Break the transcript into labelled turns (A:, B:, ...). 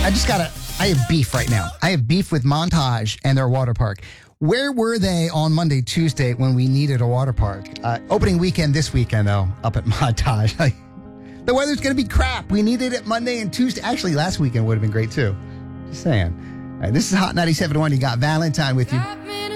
A: I have beef right now. I have beef with Montage and their water park. Where were they on Monday, Tuesday when we needed a water park? Opening weekend this weekend, though, up at Montage. The weather's going to be crap. We needed it Monday and Tuesday. Actually, last weekend would have been great, too. Just saying. All right, this is Hot 97.1. You got Valentine with you.